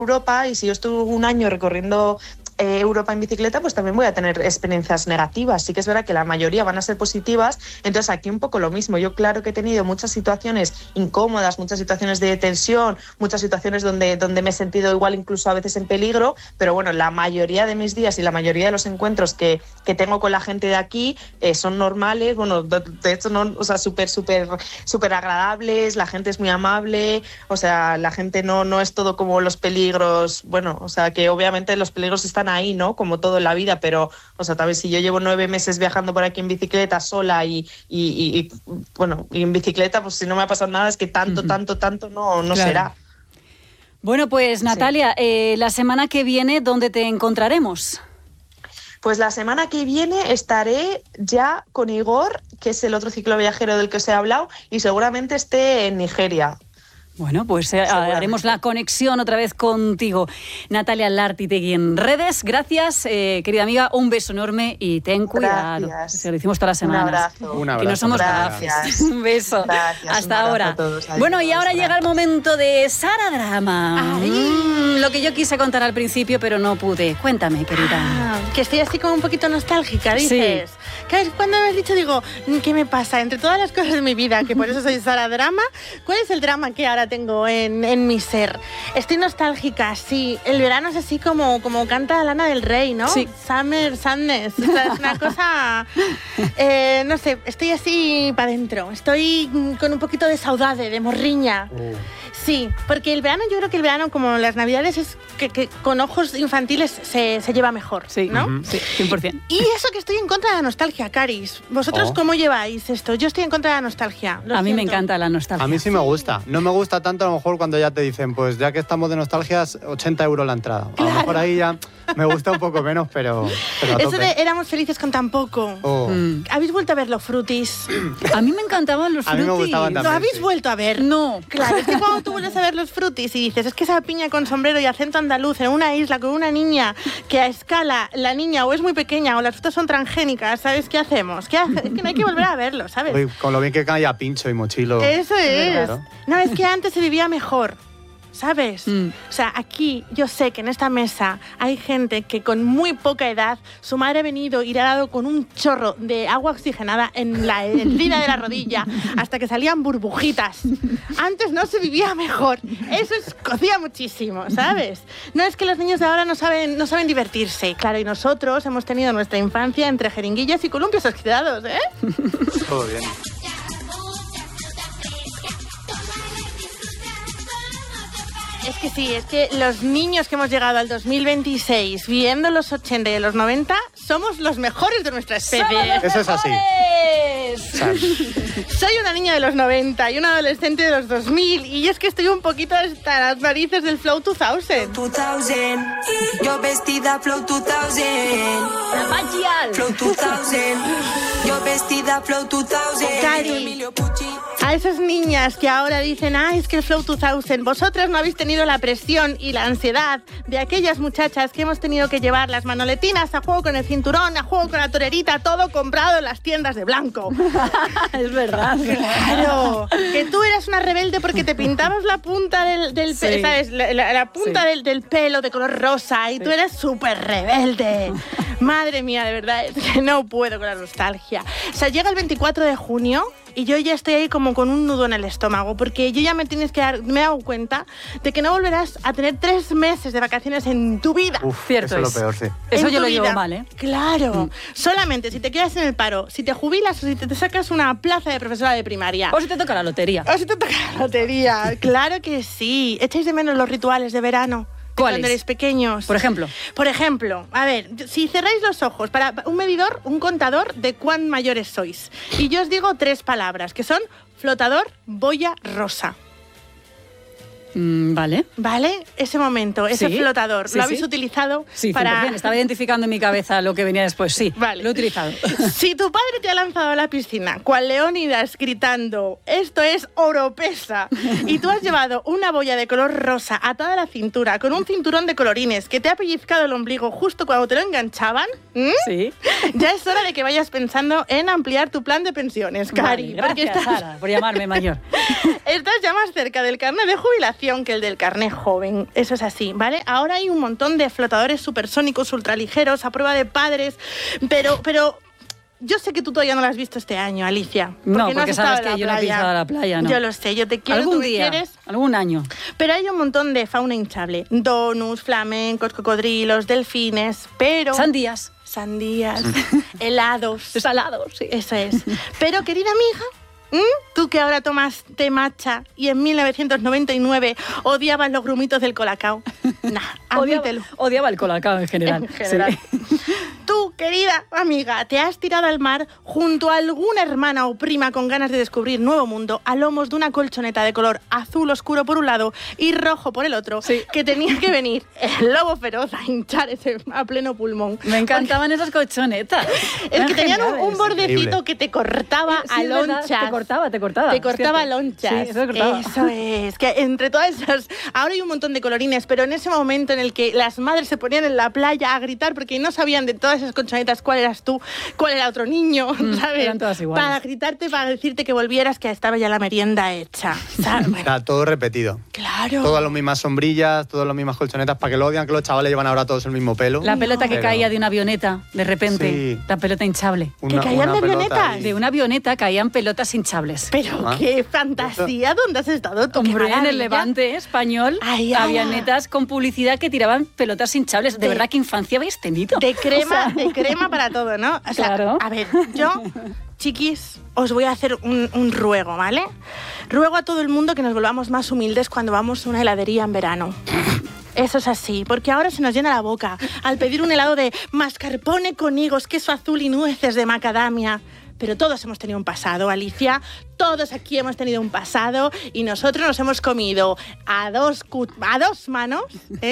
Europa, y si yo estuve un año recorriendo Europa en bicicleta, pues también voy a tener experiencias negativas. Sí que es verdad que la mayoría van a ser positivas, entonces aquí un poco lo mismo. Yo claro que he tenido muchas situaciones incómodas, muchas situaciones de tensión, muchas situaciones donde me he sentido igual incluso a veces en peligro, pero bueno, la mayoría de mis días y la mayoría de los encuentros que tengo con la gente de aquí son normales, bueno, de hecho no, o sea, súper agradables, la gente es muy amable, o sea, la gente no es todo como los peligros, bueno, o sea, que obviamente los peligros están ahí, ¿no? Como todo en la vida, pero, o sea, tal vez si yo llevo 9 meses viajando por aquí en bicicleta sola y bueno, y en bicicleta, pues si no me ha pasado nada, es que tanto no claro. será. Bueno, pues Natalia, la semana que viene, ¿dónde te encontraremos? Pues la semana que viene estaré ya con Igor, que es el otro cicloviajero del que os he hablado, y seguramente esté en Nigeria. Bueno, pues haremos la conexión otra vez contigo. Natalia Lartitegui en redes. Gracias, querida amiga. Un beso enorme y ten cuidado. Gracias. Se lo decimos todas las semanas. Un abrazo. Que no somos capaces. Un beso. Gracias. Hasta ahora. Bueno, y ahora llega el momento de Sara Drama. Lo que yo quise contar al principio, pero no pude. Cuéntame, querida. Que estoy así como un poquito nostálgica, dices. Sí. Cuando me has dicho, digo, ¿qué me pasa? Entre todas las cosas de mi vida, que por eso soy Sara Drama, ¿cuál es el drama que ahora tengo en mi ser? Estoy nostálgica, sí. El verano es así como canta Lana del Rey, ¿no? Sí. Summer Sadness. O sea, es una cosa... no sé, estoy así para adentro. Estoy con un poquito de saudade, de morriña. Sí, porque el verano, yo creo que el verano, como las navidades, es que con ojos infantiles se lleva mejor, sí, ¿no? Sí, 100%. Y eso que estoy en contra de la nostalgia, Caris. ¿Vosotros cómo lleváis esto? Yo estoy en contra de la nostalgia. A mí me encanta la nostalgia. A mí sí me gusta. No me gusta tanto a lo mejor cuando ya te dicen, pues ya que estamos de nostalgias, 80 € la entrada. A lo mejor ahí ya me gusta un poco menos, pero a tope. Eso de éramos felices con tan poco. ¿Habéis vuelto a ver los Frutis? A mí me encantaban los Frutis. A mí me gustaban también. ¿Lo habéis vuelto a ver? No. Claro, es que cuando tú vuelves a ver los Frutis y dices, es que esa piña con sombrero y acento andaluz en una isla con una niña que a escala la niña o es muy pequeña o las frutas son transgénicas, ¿sabes qué hacemos? Es que no hay que volver a verlo, ¿sabes? Uy, con lo bien que cae a Pincho y Mochilo. Eso es. Claro. No, es que antes se vivía mejor. ¿Sabes? O sea, aquí yo sé que en esta mesa hay gente que con muy poca edad su madre ha venido y le ha dado con un chorro de agua oxigenada en la herida de la rodilla hasta que salían burbujitas. Antes no se vivía mejor. Eso escocía muchísimo, ¿sabes? No es que los niños de ahora no saben divertirse. Claro, y nosotros hemos tenido nuestra infancia entre jeringuillas y columpios oxidados, ¿eh? Todo bien. Es que sí, es que los niños que hemos llegado al 2026 viendo los 80 y los 90 somos los mejores de nuestra especie. Eso es así. Soy una niña de los 90 y una adolescente de los 2000 y es que estoy un poquito hasta las narices del Flow 2000. Yo vestida Flow 2000. Magial. Flow 2000. Yo vestida Flow 2000. Cari, a esas niñas que ahora dicen, es que el Flow 2000, vosotras no habéis tenido la presión y la ansiedad de aquellas muchachas que hemos tenido que llevar las manoletinas a juego con el cinturón, a juego con la torerita, todo comprado en las tiendas de blanco. Es verdad. Claro, que tú eras una rebelde porque te pintabas la punta del pelo, ¿sabes? La punta del pelo de color rosa y tú eras súper rebelde. Madre mía, de verdad, es que no puedo con la nostalgia. O sea, llega el 24 de junio y yo ya estoy ahí como con un nudo en el estómago porque yo ya me he dado cuenta de que no volverás a tener 3 meses de vacaciones en tu vida. Cierto, eso es lo peor, sí. Eso yo lo llevo mal, ¿eh? Claro. Solamente si te quedas en el paro, si te jubilas o si te sacas una plaza de profesora de primaria. O si te toca la lotería. Claro que sí. ¿Echáis de menos los rituales de verano? ¿Cuáles? Cuando eres pequeños. Por ejemplo, a ver, si cerráis los ojos para un medidor, un contador de cuán mayores sois. Y yo os digo 3 palabras, que son flotador, boya, rosa. Vale. ¿Vale? Ese momento, ese flotador, ¿lo habéis utilizado? Sí, para... bien. Estaba identificando en mi cabeza lo que venía después. Sí, vale. Lo he utilizado. Si tu padre te ha lanzado a la piscina, cual Leónidas gritando, esto es oropesa, y tú has llevado una boya de color rosa atada a la cintura, con un cinturón de colorines que te ha pellizcado el ombligo justo cuando te lo enganchaban, sí, ya es hora de que vayas pensando en ampliar tu plan de pensiones, Cari. Vale, gracias, Sara, por llamarme mayor. Estás ya más cerca del carnet de jubilación innovación que el del carnet joven. Eso es así, ¿vale? Ahora hay un montón de flotadores supersónicos ultraligeros a prueba de padres, pero yo sé que tú todavía no lo has visto este año, Alicia. Porque sabes que yo no he pisado la playa, ¿no? Yo lo sé, yo te quiero, algún tú me día, quieres. algún año. Pero hay un montón de fauna hinchable. Donuts, flamencos, cocodrilos, delfines, pero... Sandías, helados. salados, sí. Eso es. Pero, querida amiga, tú que ahora tomas té matcha y en 1999 odiabas los grumitos del colacao. Nah, admítelo. Odiaba el colacao en general. Sí. Tú, querida amiga, te has tirado al mar junto a alguna hermana o prima con ganas de descubrir nuevo mundo a lomos de una colchoneta de color azul oscuro por un lado y rojo por el otro, sí, que tenía que venir el lobo feroz a hinchar ese a pleno pulmón. Me encantaban esas colchonetas. Es que tenían un bordecito increíble, que te cortaba sí, a lonchas. Te cortaba. Te cortaba lonchas. Sí, eso cortaba. Eso es. Que entre todas esas... Ahora hay un montón de colorines, pero en ese momento en el que las madres se ponían en la playa a gritar porque no sabían de todas esas colchonetas cuál eras tú, cuál era otro niño, ¿sabes? Eran todas iguales. Para gritarte, para decirte que volvieras, que estaba ya la merienda hecha, ¿sabes? Está todo repetido. Claro. Todas las mismas sombrillas, todas las mismas colchonetas, para que lo odian que los chavales llevan ahora todos el mismo pelo. La pelota que Pero- caía de una avioneta, de repente. Sí. La pelota hinchable. ¿Que caían de pelota avionetas? ahí. De una avioneta caían pelotas hinchables. Pero Ah. qué fantasía, ¿dónde has estado tú? Qué Hombre, en el maravilla. Levante español Ay, había ala. netas con publicidad que tiraban pelotas hinchables. De verdad, ¿qué infancia habéis tenido? De crema, O sea, de crema para todo, ¿no? O sea, Claro. A ver, yo, chiquis, os voy a hacer un ruego, ¿vale? Ruego a todo el mundo que nos volvamos más humildes cuando vamos a una heladería en verano. Eso es así, porque ahora se nos llena la boca al pedir un helado de mascarpone con higos, queso azul y nueces de macadamia. Pero todos hemos tenido un pasado, Alicia. Todos aquí hemos tenido un pasado y nosotros nos hemos comido a dos manos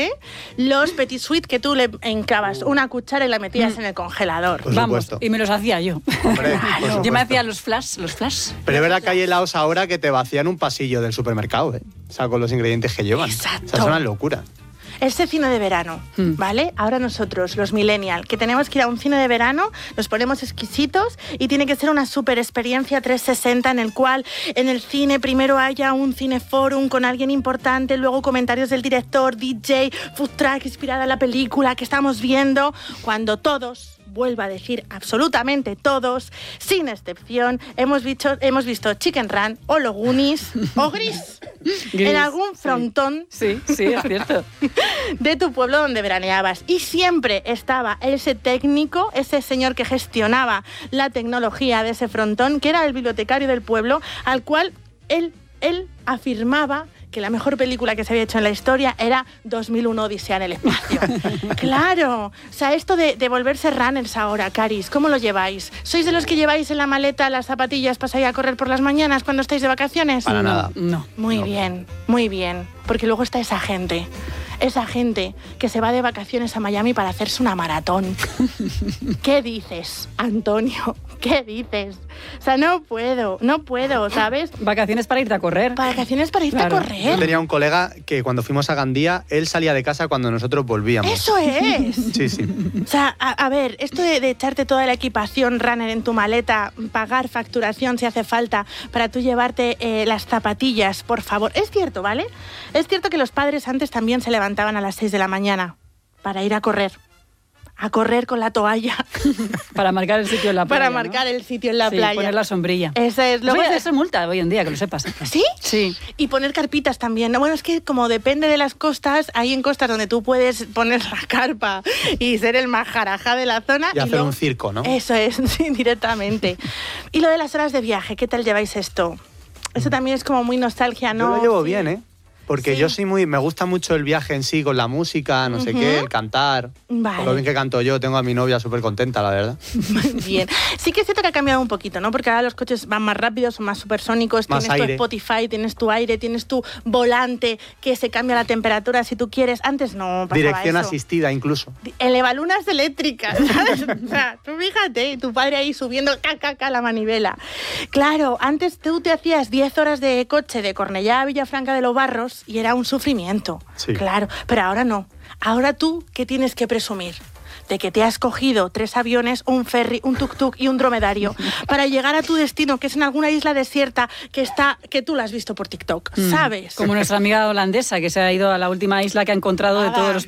los petit suite que tú le enclavas una cuchara y la metías en el congelador. Por Vamos, supuesto. y me los hacía yo. Hombre, por Yo me supuesto. hacía los flash. Pero es verdad que hay helados ahora que te vacían un pasillo del supermercado, ¿eh? O sea, con los ingredientes que llevan. Exacto. O sea, es una locura. Ese cine de verano, ¿vale? Ahora nosotros, los millennials, que tenemos que ir a un cine de verano, nos ponemos exquisitos y tiene que ser una super experiencia 360 en el cual en el cine primero haya un cineforum con alguien importante, luego comentarios del director, DJ, food truck inspirada en la película que estamos viendo, cuando todos... Vuelvo a decir absolutamente todos, sin excepción, hemos visto Chicken Run o Los Goonies o Gris en algún frontón Sí, es cierto. de tu pueblo donde veraneabas. Y siempre estaba ese técnico, ese señor que gestionaba la tecnología de ese frontón, que era el bibliotecario del pueblo, al cual él afirmaba que la mejor película que se había hecho en la historia era 2001 Odisea en el espacio. Claro, o sea, esto de volverse runners ahora, Caris, ¿cómo lo lleváis? ¿Sois de los que lleváis en la maleta las zapatillas para salir a correr por las mañanas cuando estáis de vacaciones? Para nada. No. Muy bien, porque luego está esa gente que se va de vacaciones a Miami para hacerse una maratón. ¿Qué dices, Antonio? ¿Qué dices? O sea, no puedo, ¿sabes? Vacaciones para irte a correr. Vacaciones para irte Claro. a Yo correr. tenía un colega que cuando fuimos a Gandía, él salía de casa cuando nosotros volvíamos. Eso es. Sí, sí. O sea, a ver, esto de echarte toda la equipación runner en tu maleta, pagar facturación si hace falta para tú llevarte las zapatillas, por favor. Es cierto, ¿vale? Es cierto que los padres antes también se levantaban a las 6 de la mañana para ir a correr con la toalla. Para marcar el sitio en la playa. Para marcar el sitio en la Sí, playa. poner la sombrilla. Esa es. Luego Luego eso es multa hoy en día, que lo sepas. ¿Sí? Sí. Y poner carpitas también. Bueno, es que como depende de las costas, hay en costas donde tú puedes poner la carpa y ser el majaraja de la zona. Y hacer luego- un circo, ¿no? Eso es, sí, directamente. Y lo de las horas de viaje, ¿qué tal lleváis esto? Eso también es como muy nostalgia, ¿no? Yo lo llevo Sí. bien, ¿eh? Porque Sí. yo soy me gusta mucho el viaje en sí, con la música, no sé qué, el cantar. Vale. Por lo bien que canto yo, tengo a mi novia súper contenta, la verdad. Muy bien. Sí que es cierto que ha cambiado un poquito, ¿no? Porque ahora los coches van más rápidos, son más supersónicos, Más tienes aire. tu Spotify, tienes tu aire, tienes tu volante que se cambia la temperatura si tú quieres. Antes no pasaba Dirección eso. asistida incluso. Elevalunas eléctricas, ¿sabes? O sea, tú fíjate, tu padre ahí subiendo la manivela. Claro, antes tú te hacías 10 horas de coche de Cornellá a Villafranca de los Barros y era un sufrimiento. Sí. Claro, pero ahora no. Ahora tú, ¿qué tienes que presumir? de que te has cogido 3 aviones, un ferry, un tuk-tuk y un dromedario para llegar a tu destino, que es en alguna isla desierta que tú la has visto por TikTok, ¿sabes? Como nuestra amiga holandesa, que se ha ido a la última isla que ha encontrado de todos los